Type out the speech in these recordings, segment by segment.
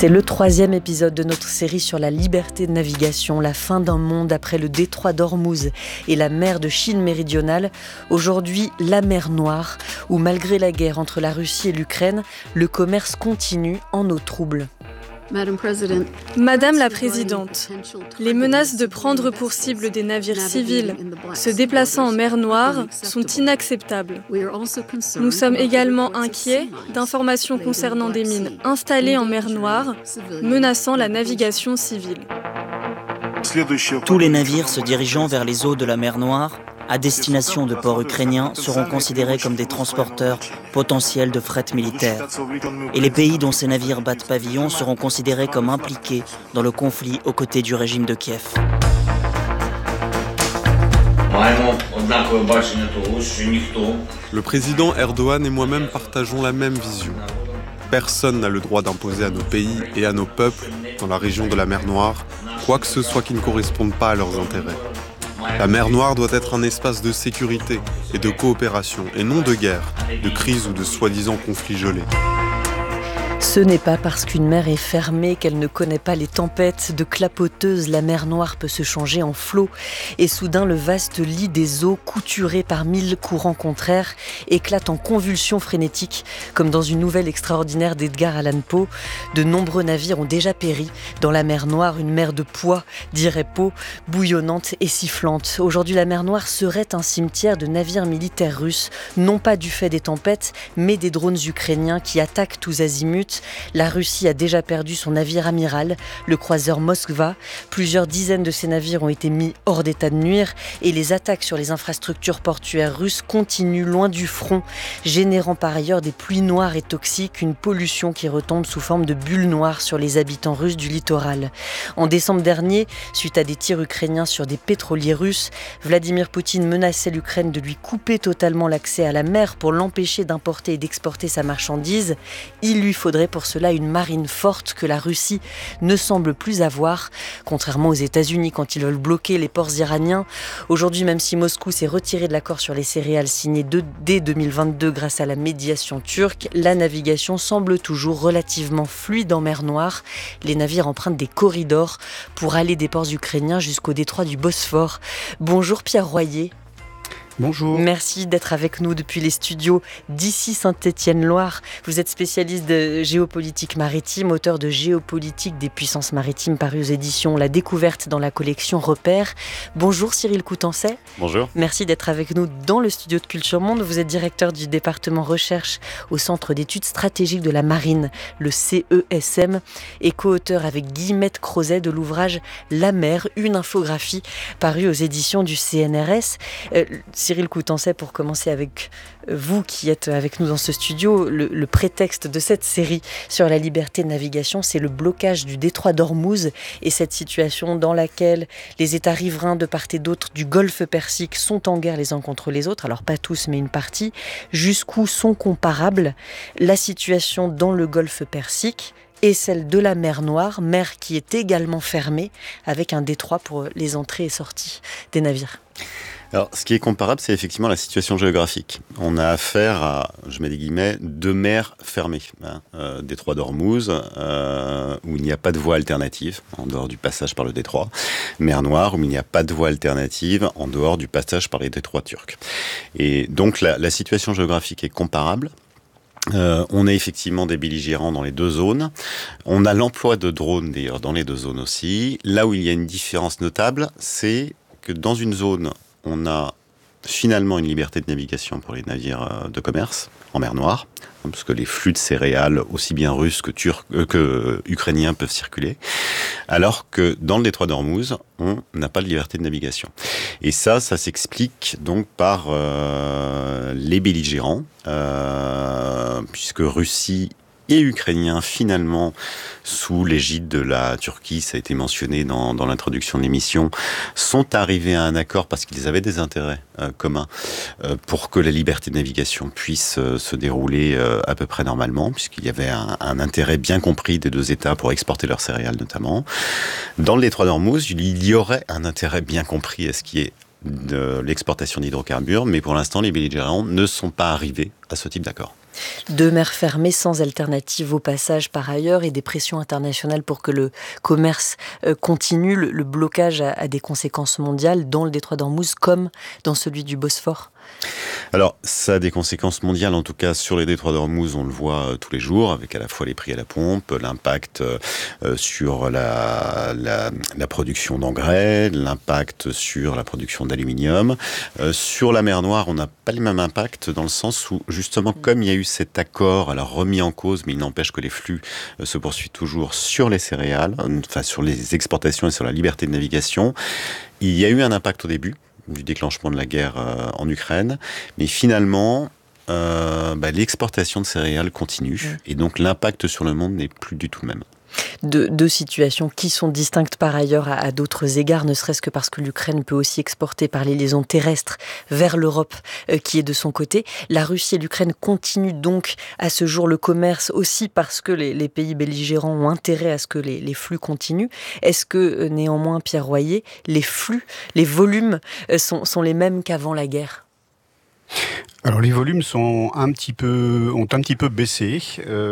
C'est le 3e épisode de notre série sur la liberté de navigation, la fin d'un monde après le détroit d'Ormuz et la mer de Chine méridionale. Aujourd'hui, la mer Noire, où malgré la guerre entre la Russie et l'Ukraine, le commerce continue en eau trouble. Madame la Présidente, les menaces de prendre pour cible des navires civils se déplaçant en mer Noire sont inacceptables. Nous sommes également inquiets d'informations concernant des mines installées en mer Noire, menaçant la navigation civile. Tous les navires se dirigeant vers les eaux de la mer Noire, à destination de ports ukrainiens, seront considérés comme des transporteurs potentiels de fret militaire. Et les pays dont ces navires battent pavillon seront considérés comme impliqués dans le conflit aux côtés du régime de Kiev. Le président Erdogan et moi-même partageons la même vision. Personne n'a le droit d'imposer à nos pays et à nos peuples, dans la région de la mer Noire, quoi que ce soit qui ne corresponde pas à leurs intérêts. La mer Noire doit être un espace de sécurité et de coopération, et non de guerre, de crise ou de soi-disant conflits gelés. Ce n'est pas parce qu'une mer est fermée qu'elle ne connaît pas les tempêtes de clapoteuses. La mer Noire peut se changer en flot. Et soudain, le vaste lit des eaux, couturé par 1000 courants contraires, éclate en convulsions frénétiques, comme dans une nouvelle extraordinaire d'Edgar Allan Poe. De nombreux navires ont déjà péri dans la mer Noire, une mer de poids, dirait Poe, bouillonnante et sifflante. Aujourd'hui, la mer Noire serait un cimetière de navires militaires russes, non pas du fait des tempêtes, mais des drones ukrainiens qui attaquent tous azimuts. La Russie a déjà perdu son navire amiral, le croiseur Moskva. Plusieurs dizaines de ces navires ont été mis hors d'état de nuire et les attaques sur les infrastructures portuaires russes continuent loin du front, générant par ailleurs des pluies noires et toxiques, une pollution qui retombe sous forme de bulles noires sur les habitants russes du littoral. En décembre dernier, suite à des tirs ukrainiens sur des pétroliers russes, Vladimir Poutine menaçait l'Ukraine de lui couper totalement l'accès à la mer pour l'empêcher d'importer et d'exporter sa marchandise. Il lui faudrait pour cela une marine forte que la Russie ne semble plus avoir, contrairement aux États-Unis quand ils veulent bloquer les ports iraniens. Aujourd'hui, même si Moscou s'est retiré de l'accord sur les céréales signé dès 2022 grâce à la médiation turque, la navigation semble toujours relativement fluide en mer Noire. Les navires empruntent des corridors pour aller des ports ukrainiens jusqu'au détroit du Bosphore. Bonjour Pierre Royer. Bonjour. Merci d'être avec nous depuis les studios d'ici Saint-Étienne-Loire. Vous êtes spécialiste de géopolitique maritime, auteur de Géopolitique des puissances maritimes paru aux éditions La Découverte dans la collection Repères. Bonjour Cyril Coutançais. Bonjour. Merci d'être avec nous dans le studio de Culture Monde. Vous êtes directeur du département recherche au Centre d'études stratégiques de la marine, le CESM, et co-auteur avec Guillemette Crozet de l'ouvrage La mer, une infographie paru aux éditions du CNRS. Cyril Coutançais, pour commencer avec vous qui êtes avec nous dans ce studio, le prétexte de cette série sur la liberté de navigation, c'est le blocage du détroit d'Ormuz et cette situation dans laquelle les États riverains de part et d'autre du Golfe Persique sont en guerre les uns contre les autres, alors pas tous mais une partie. Jusqu'où sont comparables la situation dans le Golfe Persique et celle de la mer Noire, mer qui est également fermée avec un détroit pour les entrées et sorties des navires? Alors, ce qui est comparable, c'est effectivement la situation géographique. On a affaire à, je mets des guillemets, deux mers fermées. Détroit d'Ormuz, où il n'y a pas de voie alternative, en dehors du passage par le détroit. Mer Noire, où il n'y a pas de voie alternative, en dehors du passage par les détroits turcs. Et donc, la situation géographique est comparable. On a effectivement des belligérants dans les deux zones. On a l'emploi de drones, d'ailleurs, dans les deux zones aussi. Là où il y a une différence notable, c'est que dans une zone, on a finalement une liberté de navigation pour les navires de commerce en mer Noire, parce que les flux de céréales, aussi bien russes que ukrainiens, peuvent circuler, alors que dans le détroit d'Ormuz, on n'a pas de liberté de navigation. Et ça s'explique donc par les belligérants, puisque Russie et Ukrainiens, finalement, sous l'égide de la Turquie, ça a été mentionné dans l'introduction de l'émission, sont arrivés à un accord parce qu'ils avaient des intérêts communs pour que la liberté de navigation puisse se dérouler à peu près normalement, puisqu'il y avait un intérêt bien compris des deux États pour exporter leurs céréales notamment. Dans le détroit d'Ormuz, il y aurait un intérêt bien compris à ce qui est de l'exportation d'hydrocarbures, mais pour l'instant, les belligérants ne sont pas arrivés à ce type d'accord. Deux mers fermées sans alternative au passage par ailleurs et des pressions internationales pour que le commerce continue. Le blocage a des conséquences mondiales dans le détroit d'Ormuz comme dans celui du Bosphore. Alors, ça a des conséquences mondiales, en tout cas sur les détroits d'Ormuz, on le voit tous les jours, avec à la fois les prix à la pompe, l'impact sur la production d'engrais, l'impact sur la production d'aluminium. Sur la mer Noire, on n'a pas le même impact dans le sens où, justement, comme il y a eu cet accord, alors remis en cause, mais il n'empêche que les flux se poursuivent toujours sur les céréales, enfin sur les exportations et sur la liberté de navigation. Il y a eu un impact au début du déclenchement de la guerre en Ukraine, mais finalement, l'exportation de céréales continue, et donc l'impact sur le monde n'est plus du tout le même. Deux situations qui sont distinctes par ailleurs à d'autres égards, ne serait-ce que parce que l'Ukraine peut aussi exporter par les liaisons terrestres vers l'Europe qui est de son côté. La Russie et l'Ukraine continuent donc à ce jour le commerce aussi parce que les pays belligérants ont intérêt à ce que les flux continuent. Est-ce que néanmoins, Pierre Royer, les flux, les volumes sont les mêmes qu'avant la guerre ? Alors les volumes ont un petit peu baissé,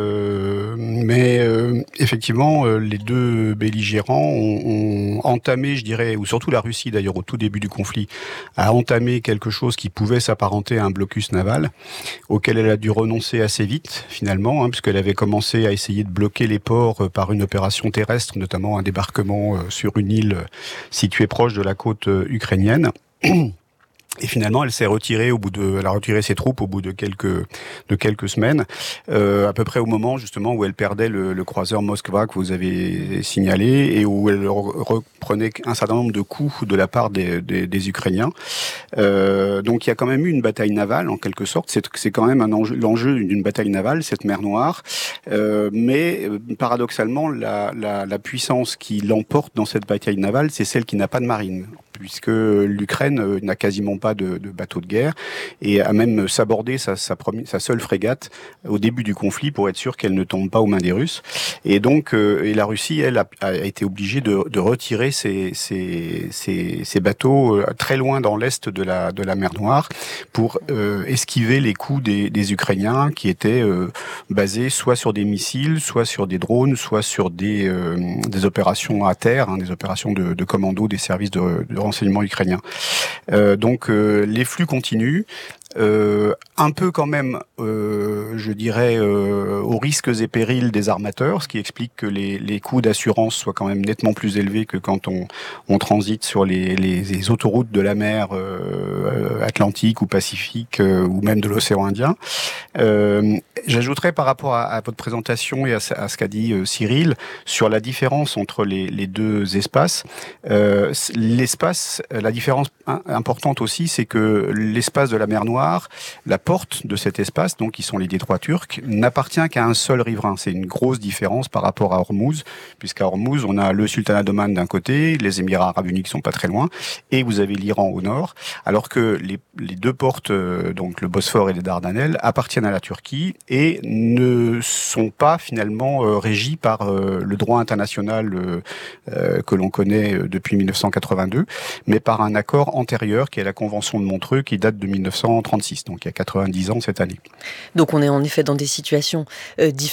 mais effectivement les deux belligérants ont entamé, je dirais, ou surtout la Russie d'ailleurs au tout début du conflit, a entamé quelque chose qui pouvait s'apparenter à un blocus naval, auquel elle a dû renoncer assez vite finalement, puisqu'elle avait commencé à essayer de bloquer les ports par une opération terrestre, notamment un débarquement sur une île située proche de la côte ukrainienne. Et finalement, elle s'est retirée elle a retiré ses troupes au bout de quelques semaines, à peu près au moment justement où elle perdait le croiseur Moskva que vous avez signalé et où elle reprenait un certain nombre de coups de la part des Ukrainiens. Donc il y a quand même eu une bataille navale en quelque sorte. C'est quand même l'enjeu d'une bataille navale, cette mer Noire. Mais paradoxalement, la puissance qui l'emporte dans cette bataille navale, c'est celle qui n'a pas de marine, puisque l'Ukraine n'a quasiment pas de bateau de guerre et a même sabordé sa seule frégate au début du conflit pour être sûr qu'elle ne tombe pas aux mains des Russes. Et donc, la Russie, elle, a été obligée de retirer ses bateaux très loin dans l'est de la mer Noire pour esquiver les coups des Ukrainiens qui étaient basés soit sur des missiles, soit sur des drones, soit sur des opérations à terre, des opérations de commando des services de renseignement ukrainien. Donc les flux continuent. Un peu quand même, je dirais, aux risques et périls des armateurs, ce qui explique que les coûts d'assurance soient quand même nettement plus élevés que quand on transite sur les autoroutes de la mer Atlantique ou Pacifique ou même de l'océan Indien. J'ajouterais par rapport à votre présentation et à ce qu'a dit Cyril sur la différence entre les deux espaces. L'espace, la différence importante aussi, c'est que l'espace de la mer Noire, la porte de cet espace, donc qui sont les détroits turcs, n'appartient qu'à un seul riverain. C'est une grosse différence par rapport à Ormuz, puisqu'à Ormuz, on a le sultanat d'Oman d'un côté, les Émirats arabes unis qui sont pas très loin, et vous avez l'Iran au nord, alors que les deux portes, donc le Bosphore et les Dardanelles, appartiennent à la Turquie et ne sont pas finalement régis par le droit international que l'on connaît depuis 1982, mais par un accord antérieur qui est la Convention de Montreux qui date de 1936, donc il y a 90 ans cette année. Donc on est en effet dans des situations différentes.